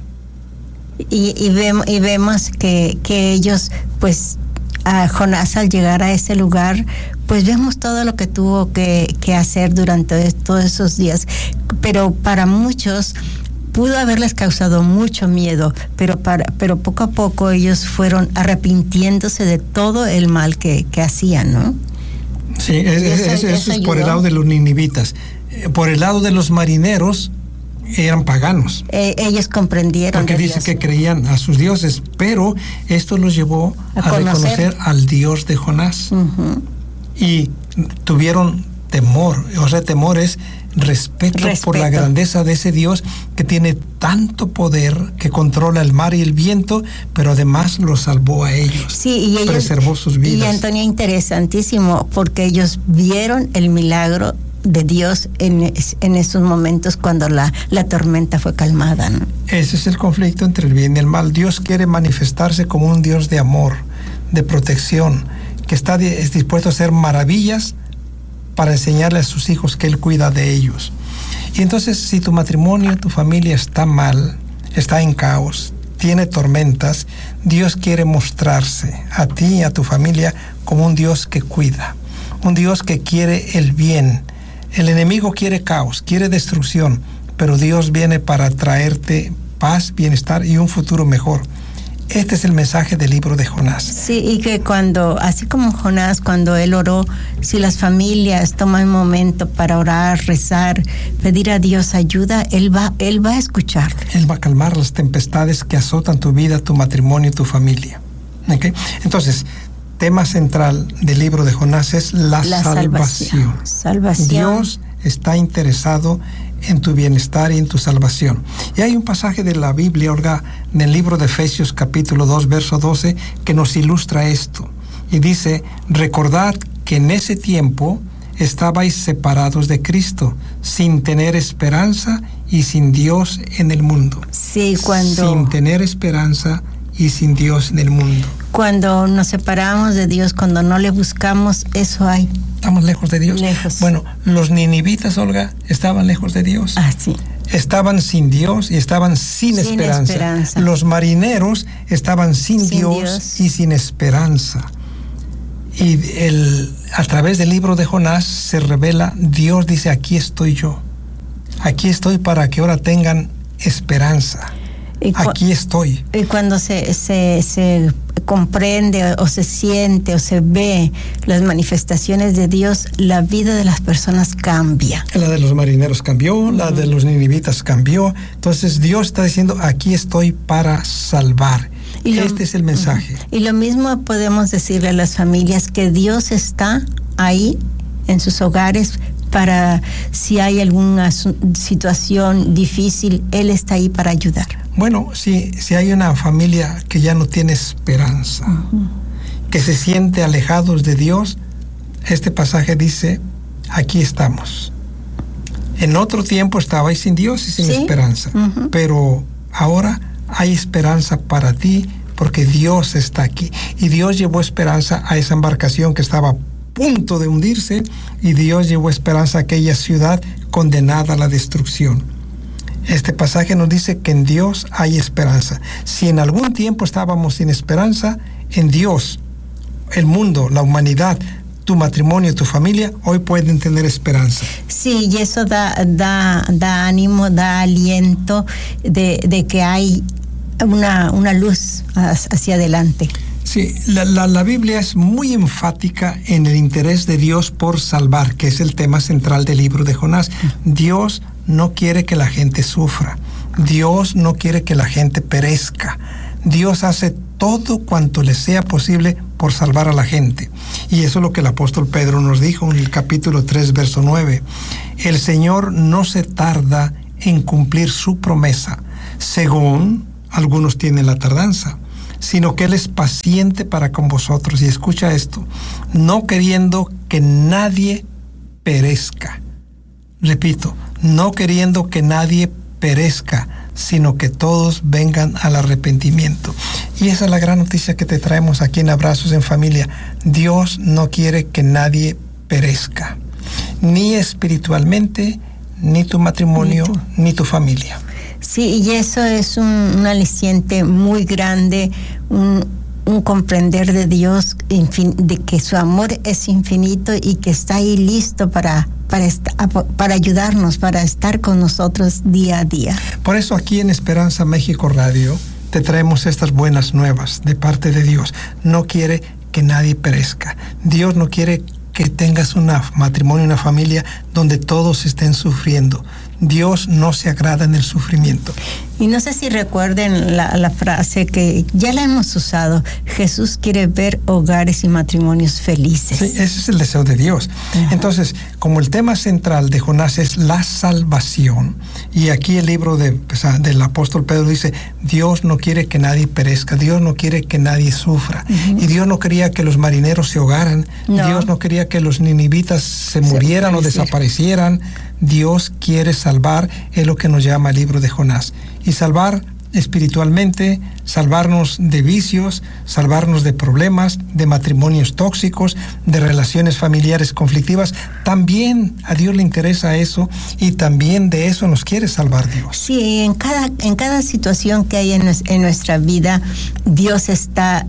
Y, y, vemos, y vemos que, que ellos, pues, a Jonás, al llegar a ese lugar, pues vemos todo lo que tuvo que, que hacer durante todos esos días. Pero para muchos pudo haberles causado mucho miedo, pero, para, pero poco a poco ellos fueron arrepintiéndose de todo el mal que, que hacían, ¿no? Sí, es, eso, eso, eso es por el lado de los ninivitas. Por el lado de los marineros, eran paganos. Eh, ellos comprendieron. Porque dice Dios. Que creían a sus dioses, pero esto los llevó a, a reconocer al Dios de Jonás. Uh-huh. Y tuvieron temor. O sea, temor es respeto, respeto por la grandeza de ese Dios que tiene tanto poder, que controla el mar y el viento, pero además los salvó a ellos. Sí, y ellos, preservó sus vidas. Y Antonio, interesantísimo, porque ellos vieron el milagro de Dios en, en esos momentos cuando la, la tormenta fue calmada, ¿no? Ese es el conflicto entre el bien y el mal. Dios quiere manifestarse como un Dios de amor, de protección, que está es dispuesto a hacer maravillas para enseñarle a sus hijos que Él cuida de ellos. Y entonces, si tu matrimonio, tu familia está mal, está en caos, tiene tormentas, Dios quiere mostrarse a ti y a tu familia como un Dios que cuida, un Dios que quiere el bien. El enemigo quiere caos, quiere destrucción, pero Dios viene para traerte paz, bienestar y un futuro mejor. Este es el mensaje del libro de Jonás. Sí, y que cuando, así como Jonás, cuando él oró, si las familias toman un momento para orar, rezar, pedir a Dios ayuda, él va, él va a escuchar. Él va a calmar las tempestades que azotan tu vida, tu matrimonio y tu familia. ¿Okay? Entonces, tema central del libro de Jonás es la, la salvación. salvación. Salvación. Dios está interesado en tu bienestar y en tu salvación. Y hay un pasaje de la Biblia, Olga, en el libro de Efesios capítulo dos, verso doce, que nos ilustra esto. Y dice, recordad que en ese tiempo estabais separados de Cristo, sin tener esperanza y sin Dios en el mundo. Sí, cuando... Sin tener esperanza y sin Dios en el mundo. Cuando nos separamos de Dios, cuando no le buscamos, eso hay. Estamos lejos de Dios. Lejos. Bueno, los ninivitas, Olga, estaban lejos de Dios. Ah, sí. Estaban sin Dios y estaban sin, sin esperanza. esperanza. Los marineros estaban sin, sin Dios, Dios y sin esperanza. Y el, a través del libro de Jonás se revela, Dios dice, aquí estoy yo. Aquí estoy para que ahora tengan esperanza. Cu- aquí estoy. Y cuando se, se, se comprende o se siente o se ve las manifestaciones de Dios, la vida de las personas cambia. La de los marineros cambió, uh-huh. la de los ninivitas cambió. Entonces Dios está diciendo, aquí estoy para salvar. Y este lo, es el mensaje. Uh-huh. Y lo mismo podemos decirle a las familias, que Dios está ahí en sus hogares para, si hay alguna situación difícil, Él está ahí para ayudar. Bueno, si, si hay una familia que ya no tiene esperanza, uh-huh. que se siente alejados de Dios, este pasaje dice, aquí estamos. En otro tiempo estabais sin Dios y sin ¿Sí? esperanza, uh-huh. pero ahora hay esperanza para ti porque Dios está aquí. Y Dios llevó esperanza a esa embarcación que estaba a punto de hundirse, y Dios llevó esperanza a aquella ciudad condenada a la destrucción. Este pasaje nos dice que en Dios hay esperanza. Si en algún tiempo estábamos sin esperanza, en Dios, el mundo, la humanidad, tu matrimonio, tu familia, hoy pueden tener esperanza. Sí, y eso da, da, da ánimo, da aliento de, de que hay una, una luz hacia adelante. Sí, la, la, la Biblia es muy enfática en el interés de Dios por salvar, que es el tema central del libro de Jonás. Dios no quiere que la gente sufra. Dios no quiere que la gente perezca. Dios hace todo cuanto le sea posible por salvar a la gente. Y eso es lo que el apóstol Pedro nos dijo en el capítulo tres, verso nueve. El Señor no se tarda en cumplir su promesa, según algunos tienen la tardanza, sino que Él es paciente para con vosotros. Y escucha esto, no queriendo que nadie perezca. Repito, no queriendo que nadie perezca, sino que todos vengan al arrepentimiento. Y esa es la gran noticia que te traemos aquí en Abrazos en Familia. Dios no quiere que nadie perezca, ni espiritualmente, ni tu matrimonio, ni tu, ni tu familia. Sí, y eso es un, un aliciente muy grande, un, un comprender de Dios, infin, de que su amor es infinito y que está ahí listo para, para, para ayudarnos, para estar con nosotros día a día. Por eso aquí en Esperanza México Radio te traemos estas buenas nuevas de parte de Dios. No quiere que nadie perezca. Dios no quiere que tengas un matrimonio, una familia donde todos estén sufriendo. Dios no se agrada en el sufrimiento. Y no sé si recuerden la, la frase que ya la hemos usado: Jesús quiere ver hogares y matrimonios felices. Sí, ese es el deseo de Dios. Ajá. Entonces, como el tema central de Jonás es la salvación, y aquí el libro de, o sea, del apóstol Pedro dice, Dios no quiere que nadie perezca, Dios no quiere que nadie sufra, uh-huh. y Dios no quería que los marineros se ahogaran, no. Dios no quería que los ninivitas se murieran se o desaparecieran. Dios quiere salvar, es lo que nos llama el libro de Jonás. Y salvar espiritualmente, salvarnos de vicios, salvarnos de problemas, de matrimonios tóxicos, de relaciones familiares conflictivas. También a Dios le interesa eso, y también de eso nos quiere salvar Dios. Sí, en cada, en cada situación que hay en, en nuestra vida, Dios está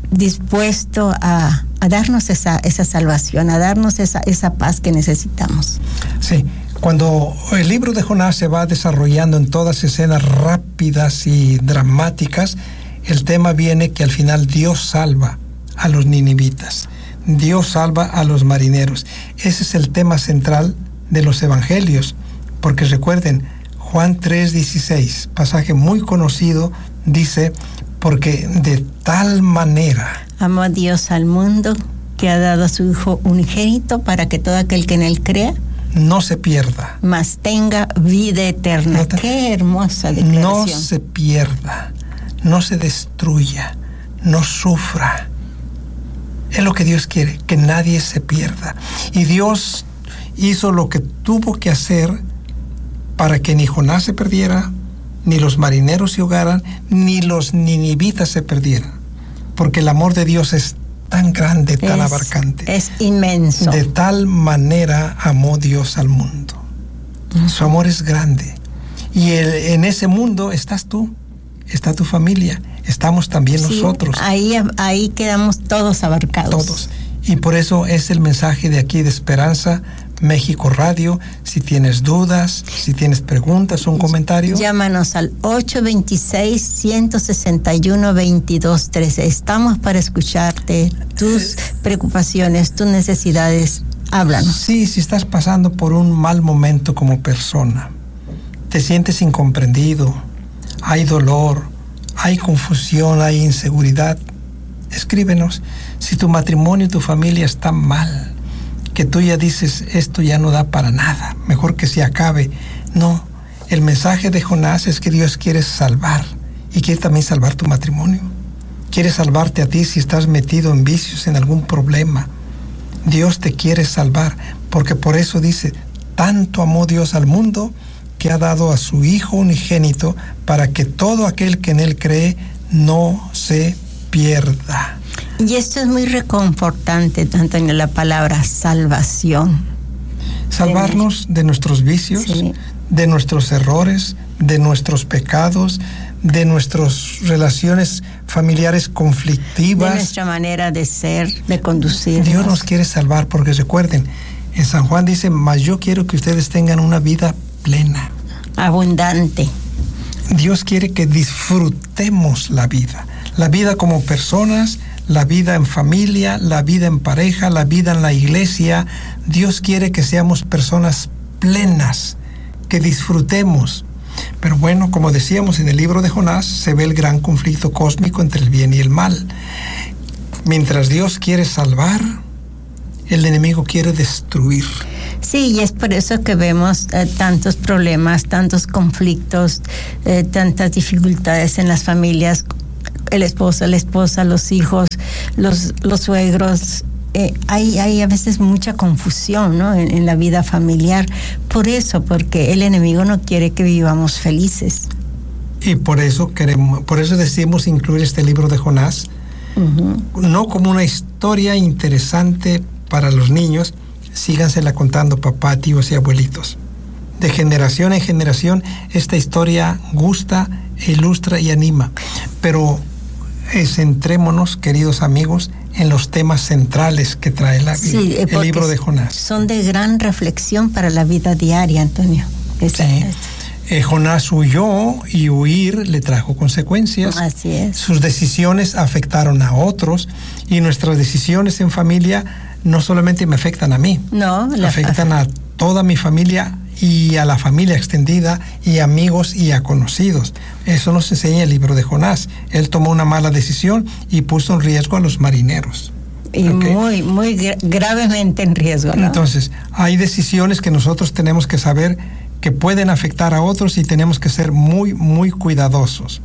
dispuesto a, a darnos esa, esa salvación, a darnos esa, esa paz que necesitamos. Sí. Cuando el libro de Jonás se va desarrollando en todas escenas rápidas y dramáticas, el tema viene que al final Dios salva a los ninivitas, Dios salva a los marineros. Ese es el tema central de los evangelios, porque recuerden, Juan tres dieciséis, pasaje muy conocido, dice, porque de tal manera amó a Dios al mundo, que ha dado a su Hijo unigénito, para que todo aquel que en él crea no se pierda, mas tenga vida eterna. No te, Qué hermosa declaración. No se pierda, no se destruya, no sufra. Es lo que Dios quiere, que nadie se pierda. Y Dios hizo lo que tuvo que hacer para que ni Jonás se perdiera, ni los marineros se ahogaran, ni los ninivitas se perdieran. Porque el amor de Dios es tan grande, tan es, abarcante. Es inmenso. De tal manera amó Dios al mundo. Uh-huh. Su amor es grande. Y el, en ese mundo estás tú, está tu familia, estamos también sí, nosotros. Ahí, ahí quedamos todos abarcados. Todos. Y por eso es el mensaje de aquí de Esperanza México Radio. Si tienes dudas, si tienes preguntas o un comentario, llámanos al ocho dos seis, uno seis uno, dos dos uno tres. Estamos para escucharte, tus preocupaciones, tus necesidades. Háblanos. Sí, si estás pasando por un mal momento como persona, te sientes incomprendido, hay dolor, hay confusión, hay inseguridad, escríbenos. Si tu matrimonio y tu familia están mal, que tú ya dices, esto ya no da para nada, mejor que se acabe. No, el mensaje de Jonás es que Dios quiere salvar, y quiere también salvar tu matrimonio. Quiere salvarte a ti si estás metido en vicios, en algún problema. Dios te quiere salvar, porque por eso dice, tanto amó Dios al mundo, que ha dado a su Hijo unigénito, para que todo aquel que en Él cree no se pierda. Y esto es muy reconfortante, tanto en la palabra salvación. Salvarnos de nuestros vicios, sí. de nuestros errores, de nuestros pecados, de nuestras relaciones familiares conflictivas. De nuestra manera de ser, de conducir. Dios nos quiere salvar, porque recuerden, en San Juan dice, mas yo quiero que ustedes tengan una vida plena. Abundante. Dios quiere que disfrutemos la vida. La vida como personas, la vida en familia, la vida en pareja, la vida en la iglesia. Dios quiere que seamos personas plenas, que disfrutemos. Pero bueno, como decíamos en el libro de Jonás, se ve el gran conflicto cósmico entre el bien y el mal. Mientras Dios quiere salvar, el enemigo quiere destruir. Sí, y es por eso que vemos eh, tantos problemas, tantos conflictos, eh, tantas dificultades en las familias, el esposo, la esposa, los hijos, los, los suegros. Eh, hay, hay a veces mucha confusión, ¿no? en, en la vida familiar. Por eso, porque el enemigo no quiere que vivamos felices. Y por eso queremos, por eso decidimos incluir este libro de Jonás, uh-huh. no como una historia interesante para los niños, sígansela contando papá, tíos y abuelitos. De generación en generación, esta historia gusta, ilustra y anima. Pero eh, centrémonos, queridos amigos, en los temas centrales que trae la, sí, el libro de Jonás. Son de gran reflexión para la vida diaria, Antonio. Sí. Eh, Jonás huyó y huir le trajo consecuencias. Así es. Sus decisiones afectaron a otros y nuestras decisiones en familia no solamente me afectan a mí, no, la... afectan a toda mi familia y a la familia extendida y amigos y a conocidos. Eso nos enseña el libro de Jonás. Él tomó una mala decisión y puso en riesgo a los marineros. Y okay. muy, muy gra- gravemente en riesgo, ¿no? Entonces, hay decisiones que nosotros tenemos que saber que pueden afectar a otros y tenemos que ser muy, muy cuidadosos.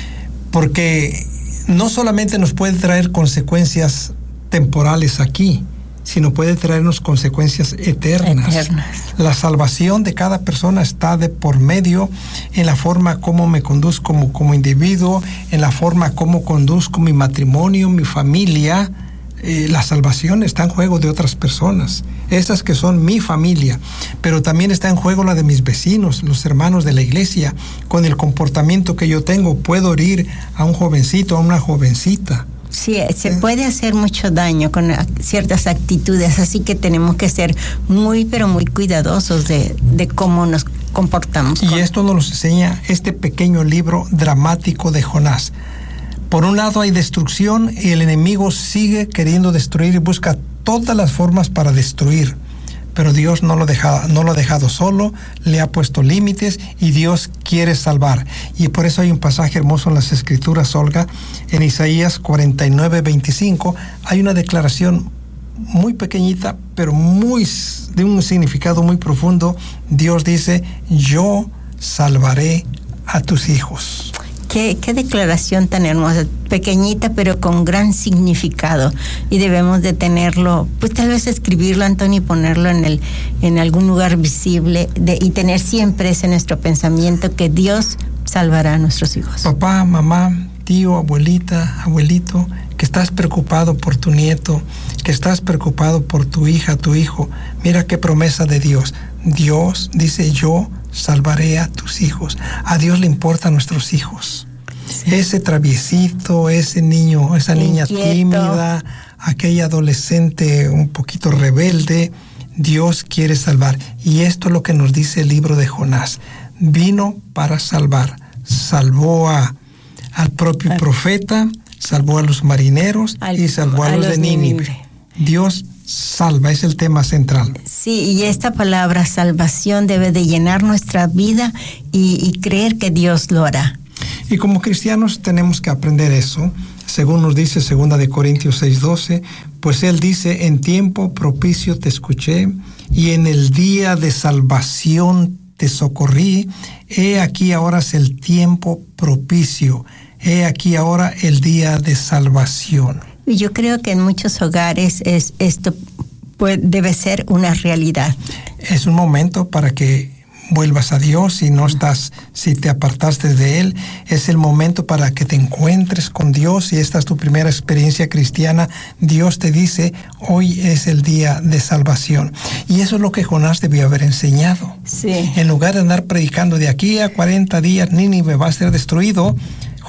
Porque no solamente nos puede traer consecuencias temporales aquí, sino puede traernos consecuencias eternas. eternas. La salvación de cada persona está de por medio en la forma como me conduzco como, como individuo, en la forma como conduzco mi matrimonio, mi familia. Eh, la salvación está en juego de otras personas, esas que son mi familia, pero también está en juego la de mis vecinos, los hermanos de la iglesia. Con el comportamiento que yo tengo, puedo herir a un jovencito, a una jovencita. Sí, se puede hacer mucho daño con ciertas actitudes, así que tenemos que ser muy, pero muy cuidadosos de, de cómo nos comportamos. Y con... esto nos lo enseña este pequeño libro dramático de Jonás. Por un lado hay destrucción y el enemigo sigue queriendo destruir y busca todas las formas para destruir. Pero Dios no lo, deja, no lo ha dejado solo, le ha puesto límites y Dios quiere salvar. Y por eso hay un pasaje hermoso en las Escrituras, Olga, en Isaías cuarenta y nueve, veinticinco, hay una declaración muy pequeñita, pero muy, de un significado muy profundo. Dios dice, yo salvaré a tus hijos. Qué, qué declaración tan hermosa, pequeñita pero con gran significado, y debemos de tenerlo, pues tal vez escribirlo, Antonio, y ponerlo en el en algún lugar visible de, y tener siempre ese nuestro pensamiento que Dios salvará a nuestros hijos. Papá, mamá, tío, abuelita, abuelito, que estás preocupado por tu nieto, que estás preocupado por tu hija, tu hijo, mira qué promesa de Dios. Dios dice, yo salvaré a tus hijos. A Dios le importan nuestros hijos. Sí. Ese traviesito, ese niño, esa niña Inquieto. tímida, aquella adolescente un poquito rebelde, Dios quiere salvar. Y esto es lo que nos dice el libro de Jonás. Vino para salvar. Salvó a, al propio al, profeta, salvó a los marineros al, y salvó a, a los, los de Nínive. Nínive. Dios salva, es el tema central. Sí, y esta palabra salvación debe de llenar nuestra vida y, y creer que Dios lo hará. Y como cristianos tenemos que aprender eso, según nos dice segunda de Corintios seis doce, pues Él dice, en tiempo propicio te escuché y en el día de salvación te socorrí. He aquí ahora es el tiempo propicio, he aquí ahora el día de salvación. Yo creo que en muchos hogares es, esto puede, debe ser una realidad. Es un momento para que vuelvas a Dios si no estás, si te apartaste de Él. Es el momento para que te encuentres con Dios. Si esta es tu primera experiencia cristiana, Dios te dice, hoy es el día de salvación. Y eso es lo que Jonás debió haber enseñado. Sí. En lugar de andar predicando de aquí a cuarenta días, Nínive va a ser destruido,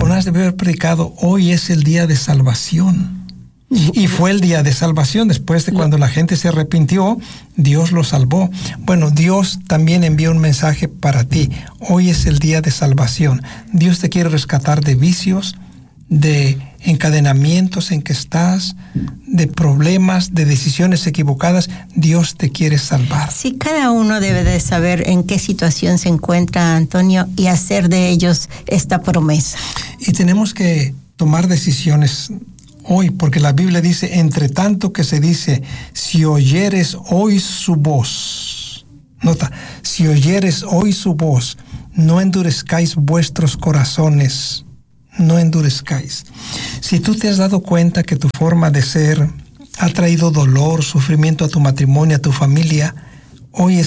Jonás debió haber predicado, hoy es el día de salvación. Y fue el día de salvación. Después de cuando la gente se arrepintió, Dios lo salvó. Bueno, Dios también envió un mensaje para ti. Hoy es el día de salvación. Dios te quiere rescatar de vicios, de encadenamientos en que estás, de problemas, de decisiones equivocadas. Dios te quiere salvar. Sí, cada uno debe de saber en qué situación se encuentra, Antonio, y hacer de ellos esta promesa. Y tenemos que tomar decisiones hoy, porque la Biblia dice, entre tanto que se dice, si oyeres hoy su voz, nota, si oyeres hoy su voz, no endurezcáis vuestros corazones, no endurezcáis. Si tú te has dado cuenta que tu forma de ser ha traído dolor, sufrimiento a tu matrimonio, a tu familia, hoy es